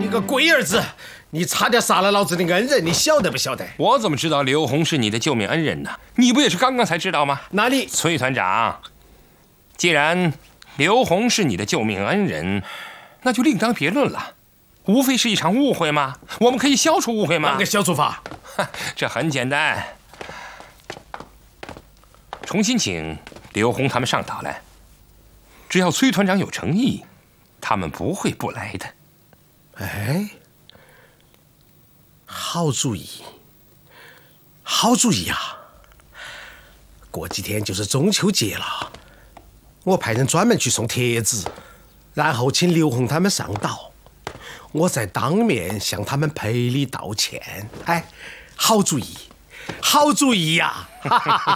你个龟儿子！你差点杀了老子的恩人，你晓得不晓得？ 我怎么知道刘洪是你的救命恩人呢？你不也是刚刚才知道吗？ 哪里？ 崔团长，既然刘洪是你的救命恩人，那就另当别论了。无非是一场误会嘛，我们可以消除误会嘛。 哪个消除法？ 这很简单，重新请刘洪他们上岛来。只要崔团长有诚意，他们不会不来的。 哎，好主意，好主意啊！过几天就是中秋节了，我派人专门去送帖子，然后请刘洪他们上岛，我再当面向他们赔礼道歉。哎，好主意，好主意呀！哈哈哈。